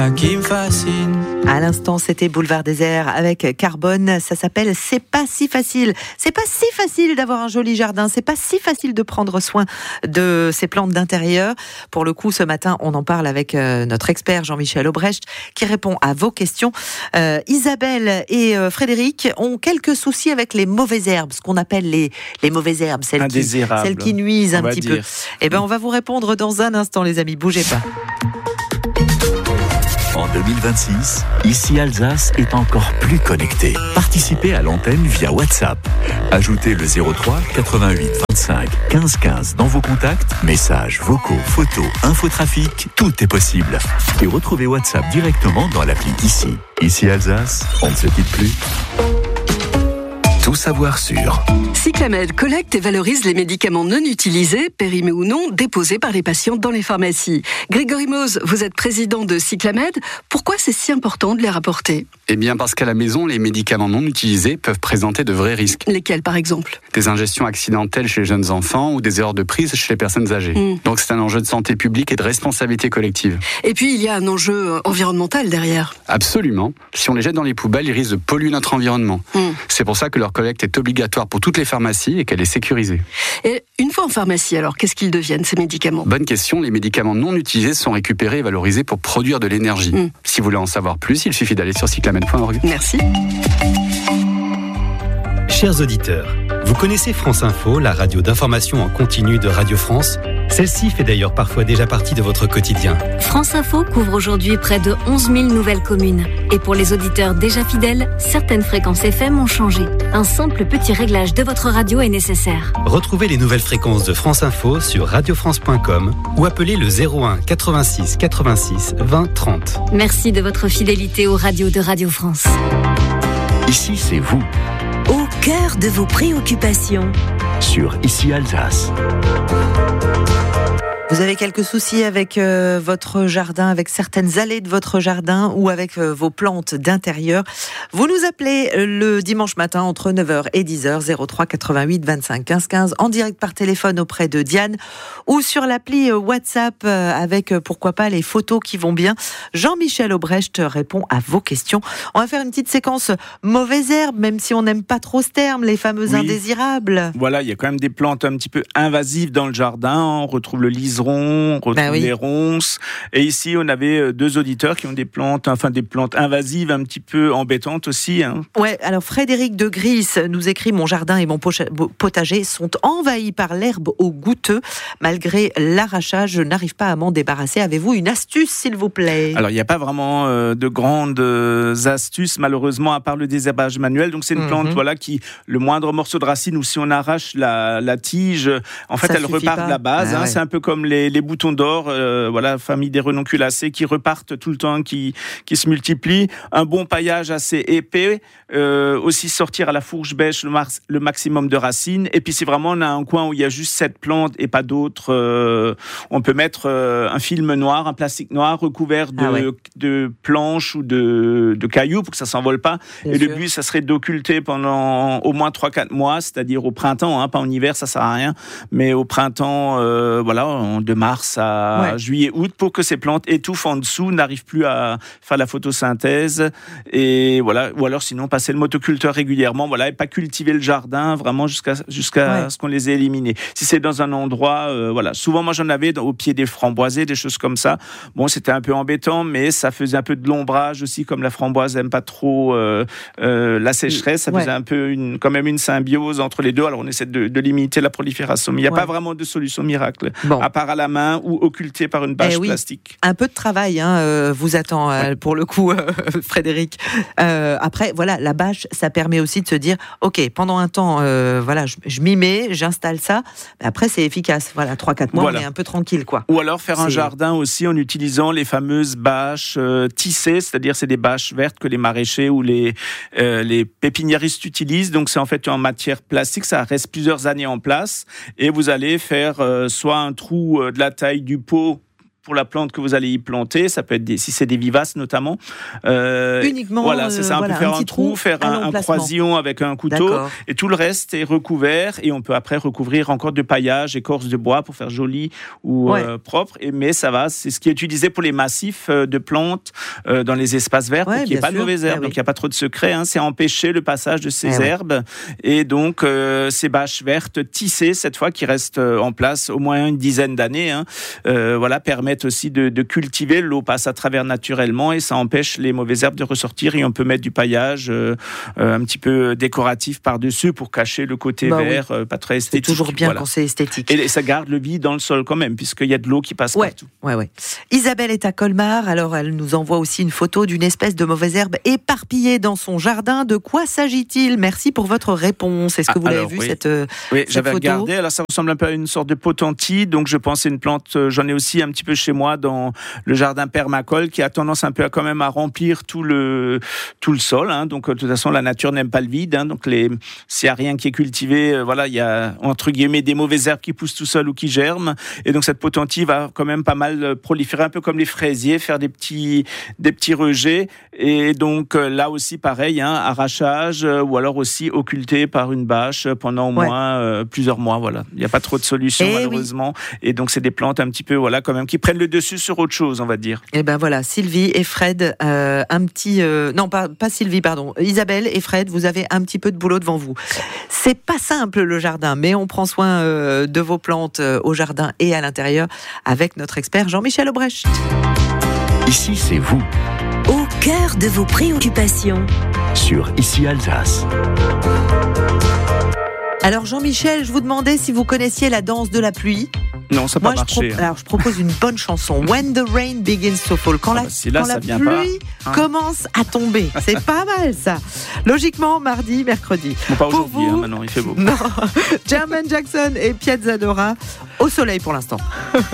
Qui me fascine. À l'instant, c'était Boulevard Désert avec Carbone. Ça s'appelle C'est pas si facile. C'est pas si facile d'avoir un joli jardin. C'est pas si facile de prendre soin de ses plantes d'intérieur. Pour le coup, ce matin, on en parle avec notre expert Jean-Michel Aubrecht qui répond à vos questions. Isabelle et Frédéric ont quelques soucis avec les mauvaises herbes, ce qu'on appelle les mauvaises herbes, celles qui nuisent un petit peu. Eh ben, on va vous répondre dans un instant, les amis. Bougez pas. En 2026, ici Alsace est encore plus connectée. Participez à l'antenne via WhatsApp. Ajoutez le 03 88 25 15 15 dans vos contacts, messages, vocaux, photos, infotrafic, tout est possible. Et retrouvez WhatsApp directement dans l'appli ici. Ici Alsace, on ne se quitte plus. Tout savoir sur Cyclamed collecte et valorise les médicaments non utilisés, périmés ou non, déposés par les patients dans les pharmacies. Grégory Mose, vous êtes président de Cyclamed. Pourquoi c'est si important de les rapporter ? Eh bien parce qu'à la maison, les médicaments non utilisés peuvent présenter de vrais risques. Lesquels par exemple ? Des ingestions accidentelles chez les jeunes enfants ou des erreurs de prise chez les personnes âgées. Donc c'est un enjeu de santé publique et de responsabilité collective. Et puis il y a un enjeu environnemental derrière. Absolument. Si on les jette dans les poubelles, ils risquent de polluer notre environnement. C'est pour ça que leur collecte est obligatoire pour toutes les pharmacies et qu'elle est sécurisée. Et une fois en pharmacie, alors qu'est-ce qu'ils deviennent ces médicaments ? Bonne question, les médicaments non utilisés sont récupérés et valorisés pour produire de l'énergie. Si vous voulez en savoir plus, il suffit d'aller sur cyclamed.org. Merci. Chers auditeurs, vous connaissez France Info, la radio d'information en continu de Radio France ? Celle-ci fait d'ailleurs parfois déjà partie de votre quotidien. France Info couvre aujourd'hui près de 11 000 nouvelles communes. Et pour les auditeurs déjà fidèles, certaines fréquences FM ont changé. Un simple petit réglage de votre radio est nécessaire. Retrouvez les nouvelles fréquences de France Info sur radiofrance.com ou appelez le 01 86 86 20 30. Merci de votre fidélité aux radios de Radio France. Ici, c'est vous. Au cœur de vos préoccupations. Sur Ici Alsace. Vous avez quelques soucis avec votre jardin, avec certaines allées de votre jardin ou avec vos plantes d'intérieur. Vous nous appelez le dimanche matin entre 9h et 10h, 03 88 25 15 15, en direct par téléphone auprès de Diane ou sur l'appli WhatsApp avec, pourquoi pas, les photos qui vont bien. Jean-Michel Aubrecht répond à vos questions. On va faire une petite séquence mauvaises herbes, même si on n'aime pas trop ce terme, les fameux indésirables. Voilà, il y a quand même des plantes un petit peu invasives dans le jardin. On retrouve le liseron, on retrouve les ronces. Et ici, on avait deux auditeurs qui ont des plantes invasives un petit peu embêtantes aussi. Ouais, alors Frédéric de Gris nous écrit: mon jardin et mon potager sont envahis par l'herbe au goûteux. Malgré l'arrachage, je n'arrive pas à m'en débarrasser. Avez-vous une astuce, s'il vous plaît ? Alors, il n'y a pas vraiment de grandes astuces, malheureusement, à part le désherbage manuel. Donc, c'est une plante qui, le moindre morceau de racine, ou si on arrache la tige, en fait, elle repart de la base. C'est un peu comme les boutons d'or, famille des renonculacées qui repartent tout le temps, qui se multiplient. Un bon paillage assez épais, aussi sortir à la fourche bêche le maximum de racines. Et puis, si vraiment on a un coin où il y a juste cette plante et pas d'autres, on peut mettre un film noir, un plastique noir recouvert de planches ou de cailloux pour que ça s'envole pas. Bien sûr. Le but, ça serait d'occulter pendant au moins 3-4 mois, c'est-à-dire au printemps, pas en hiver, ça sert à rien, mais au printemps, de mars à juillet, août, pour que ces plantes étouffent en dessous, n'arrivent plus à faire la photosynthèse, et voilà, ou alors sinon passer le motoculteur régulièrement, et pas cultiver le jardin vraiment jusqu'à ce qu'on les ait éliminés. Si c'est dans un endroit, souvent moi j'en avais au pied des framboisés, des choses comme ça. Bon, c'était un peu embêtant, mais ça faisait un peu de l'ombrage aussi, comme la framboise n'aime pas trop la sécheresse, ça faisait un peu quand même une symbiose entre les deux. Alors on essaie de limiter la prolifération, mais il n'y a pas vraiment de solution miracle, à part à la main ou occulté par une bâche plastique. Un peu de travail vous attend pour le coup, Frédéric. Après, la bâche, ça permet aussi de se dire, ok, pendant un temps, je m'y mets, j'installe ça. Après, c'est efficace. 3-4 mois, on est un peu tranquille, quoi. Ou alors faire un jardin aussi en utilisant les fameuses bâches tissées, c'est-à-dire c'est des bâches vertes que les maraîchers ou les pépiniéristes utilisent. Donc c'est en fait en matière plastique, ça reste plusieurs années en place, et vous allez faire soit un trou de la taille du pot pour la plante que vous allez y planter. Ça peut être si c'est des vivaces notamment. Uniquement. Voilà, c'est ça. On peut faire un trou, faire un croisillon avec un couteau. D'accord. Et tout le reste est recouvert. Et on peut après recouvrir encore de paillage, écorce de bois pour faire joli ou propre. Mais ça va. C'est ce qui est utilisé pour les massifs de plantes dans les espaces verts pour qu'il n'y ait pas de mauvaises herbes. Donc il n'y a pas trop de secret. C'est empêcher le passage de ces herbes. Et donc ces bâches vertes tissées cette fois qui restent en place au moins une dizaine d'années. Permettent aussi de cultiver. L'eau passe à travers naturellement et ça empêche les mauvaises herbes de ressortir. Et on peut mettre du paillage un petit peu décoratif par-dessus pour cacher le côté vert, pas très esthétique. C'est toujours bien quand c'est esthétique. Et ça garde le vide dans le sol quand même, puisqu'il y a de l'eau qui passe partout. Isabelle est à Colmar. Alors, elle nous envoie aussi une photo d'une espèce de mauvaise herbe éparpillée dans son jardin. De quoi s'agit-il ? Merci pour votre réponse. Est-ce que vous l'avez vu, cette j'avais photo ? regardé. Alors, ça ressemble un peu à une sorte de potentie. Donc, je pense que c'est une plante, j'en ai aussi un petit peu chez moi dans le jardin permacole qui a tendance un peu à remplir tout le sol. Donc, de toute façon, la nature n'aime pas le vide. Donc, s'il n'y a rien qui est cultivé, il y a, entre guillemets, des mauvaises herbes qui poussent tout seuls ou qui germent. Et donc, cette potentie va quand même pas mal proliférer, un peu comme les fraisiers, faire des petits rejets. Et donc, là aussi, pareil, arrachage ou alors aussi occulté par une bâche pendant au moins plusieurs mois. Voilà. Il n'y a pas trop de solutions, malheureusement. Et donc, c'est des plantes un petit peu, quand même, qui prennent le dessus sur autre chose, on va dire. Et ben voilà, Sylvie et Fred, pas Sylvie, pardon. Isabelle et Fred, vous avez un petit peu de boulot devant vous. C'est pas simple le jardin, mais on prend soin de vos plantes au jardin et à l'intérieur avec notre expert Jean-Michel Aubrecht. Ici, c'est vous. Au cœur de vos préoccupations. Sur Ici Alsace. Alors Jean-Michel, je vous demandais si vous connaissiez la danse de la pluie. Non, ça n'a pas marché. Alors, je propose une bonne chanson. When the rain begins to fall. Quand la pluie commence à tomber. C'est pas mal, ça. Logiquement, mardi, mercredi. Bon, pas aujourd'hui, maintenant, il fait beau. Non. Jermaine Jackson et Piazza Dora au soleil pour l'instant.